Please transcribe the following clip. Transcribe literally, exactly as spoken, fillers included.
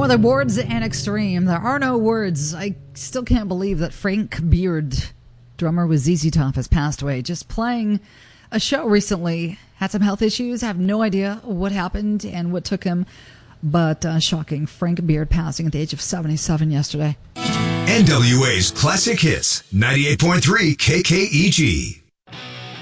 Weatherboards and Extreme. There are no words. I still can't believe that Frank Beard, drummer with Z Z Top, has passed away. Just playing a show recently. Had some health issues. I have no idea what happened and what took him. But uh, shocking. Frank Beard passing at the age of seventy-seven yesterday. N W A's Classic Hits, ninety-eight point three K K E G.